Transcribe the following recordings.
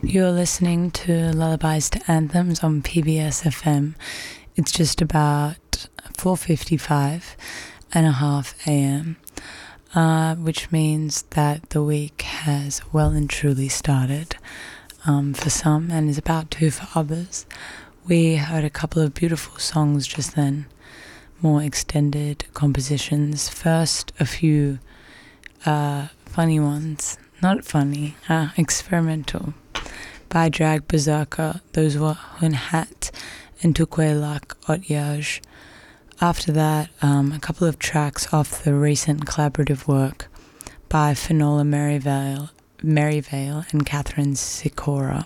You're listening to Lullabies to Anthems on PBS FM. It's just about 4:55 and a half a.m., which means that the week has well and truly started for some and is about to for others. We heard a couple of beautiful songs just then, more extended compositions. First, a few funny ones. Not funny, experimental. By Drag Berserker, those were Hun Hat and Tukwelak Otyaj. After that, a couple of tracks off the recent collaborative work by Finola Merivale and Catherine Sikora.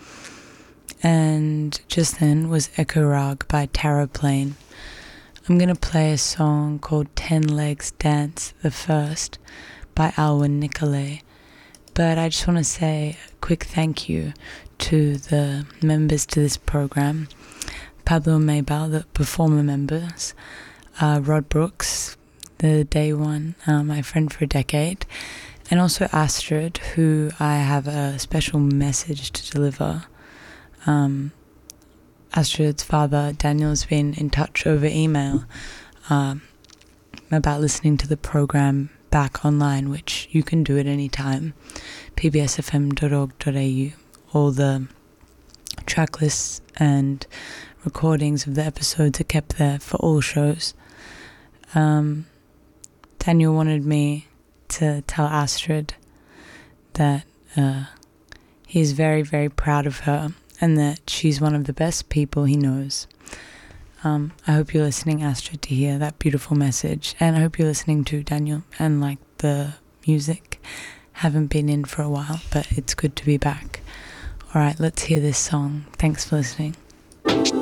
And just then was Echo Rag by Tara Plain. I'm going to play a song called 10 Legs Dance the First by Alwyn Nicolay. But I just want to say a quick thank you to the members to this program. Pablo Maybell, the performer members, Rod Brooks, the day one, my friend for a decade, and also Astrid, who I have a special message to deliver. Astrid's father, Daniel's been in touch over email about listening to the program back online, which you can do at any time, pbsfm.org.au. All the track lists and recordings of the episodes are kept there for all shows. Daniel wanted me to tell Astrid that he's very, very proud of her and that she's one of the best people he knows. I hope you're listening, Astrid, to hear that beautiful message, and I hope you're listening to Daniel and like the music. Haven't been in for a while, but it's good to be back. Alright, let's hear this song. Thanks for listening.